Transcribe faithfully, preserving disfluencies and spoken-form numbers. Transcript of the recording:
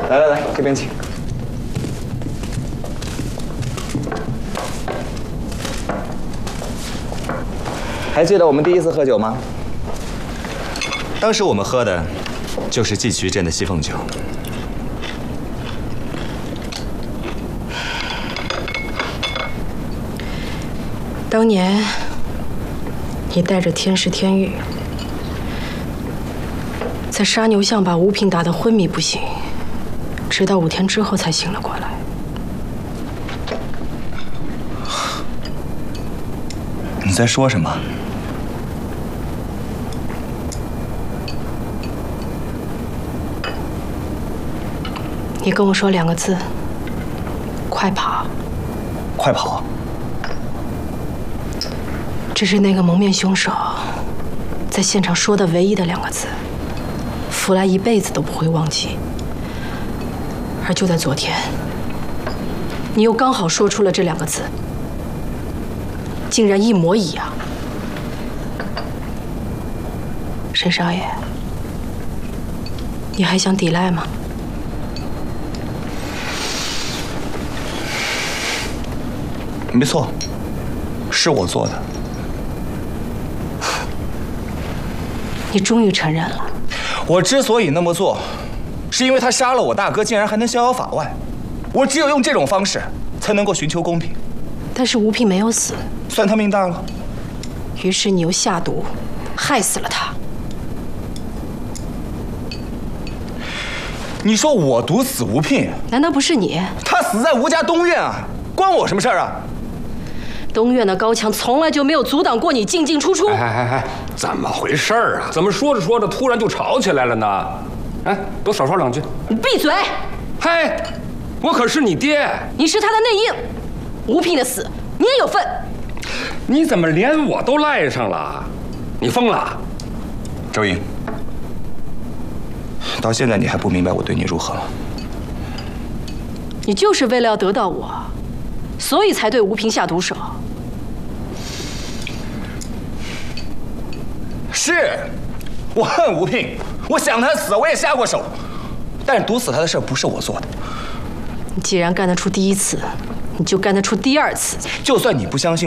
来来来，这边请。还记得我们第一次喝酒吗？当时我们喝的就是季渠镇的西凤酒。 当年，你带着天时天玉，在杀牛巷把吴平打得昏迷不醒，直到五天之后才醒了过来。 你在说什么？ 你跟我说两个字：快跑！ 快跑！ 这是那个蒙面凶手在现场说的唯一的两个字，福来一辈子都不会忘记。而就在昨天，你又刚好说出了这两个字，竟然一模一样。沈少爷，你还想抵赖吗？ 没错，是我做的。 你终于承认了。 我之所以那么做，是因为他杀了我大哥，竟然还能逍遥法外。我只有用这种方式，才能够寻求公平。 但是吴平没有死， 算他命大了。 于是你又下毒，害死了他。 你说我毒死吴聘？ 难道不是你？ 他死在吴家东院啊，关我什么事儿啊？ 东院的高墙从来就没有阻挡过你进进出出。 哎哎哎，怎么回事儿啊？怎么说着说着突然就吵起来了呢？哎，都少说两句。 你闭嘴！ 嘿，我可是你爹， 你是他的内应，吴聘的死你也有份。 你怎么连我都赖上了？你疯了？ 周莹，到现在你还不明白我对你如何吗？ 你就是为了要得到我，所以才对吴平下毒手。 是，我恨吴聘，我想他死，我也下过手，但是毒死他的事不是我做的。 你既然干得出第一次，你就干得出第二次。 就算你不相信。